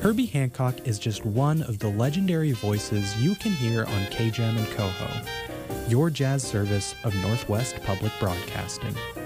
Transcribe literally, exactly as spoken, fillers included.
Herbie Hancock is just one of the legendary voices you can hear on K G E M and Coho, your jazz service of Northwest Public Broadcasting.